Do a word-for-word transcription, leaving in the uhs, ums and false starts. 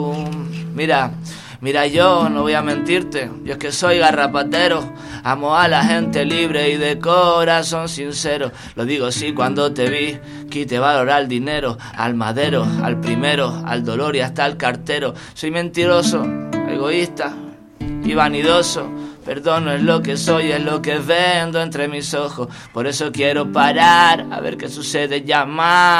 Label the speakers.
Speaker 1: Mira, mira, yo no voy a mentirte, yo es que soy garrapatero, amo a la gente libre y de corazón sincero. Lo digo así cuando te vi, quité valor al dinero, al madero, al primero, al dolor y hasta al cartero. Soy mentiroso, egoísta y vanidoso. Perdón, no es lo que soy, es lo que vendo entre mis ojos. Por eso quiero parar, a ver qué sucede, llamar